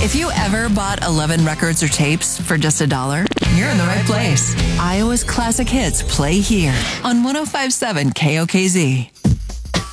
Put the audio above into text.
If you ever bought 11 records or tapes for just $1, you're in the right place. Iowa's classic hits play here on 105.7 KOKZ.